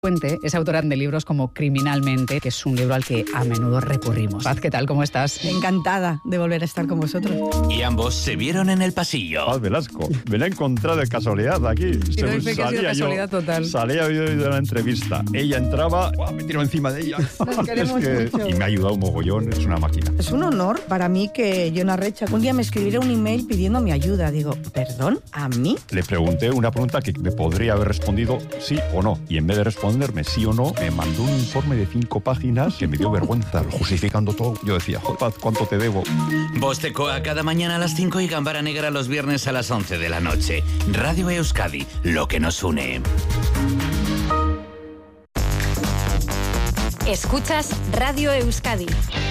Fuente es autora de libros como Criminalmente, que es un libro al que a menudo recurrimos. Paz, ¿qué tal? ¿Cómo estás? Encantada de volver a estar con vosotros. Y ambos se vieron en el pasillo. Paz Velasco, me la he encontrado de casualidad aquí. Y doy fe que ha sido casualidad total. Salía yo de la entrevista. Ella entraba, me tiro encima de ella. Nos queremos mucho. Y me ha ayudado un mogollón, es una máquina. Es un honor para mí que Yona Recha un día me escribiera un email pidiendo mi ayuda. Digo, ¿perdón? ¿A mí? Le pregunté una pregunta que me podría haber respondido sí o no. Y en vez de responderme sí o no, me mandó un informe de 5 páginas que me dio vergüenza, justificando todo. Yo decía, joder, Paz, ¿cuánto te debo? Bostecoa cada mañana a las 5 y Gambara Negra los viernes a las 11 de la noche. Radio Euskadi, lo que nos une. Escuchas Radio Euskadi.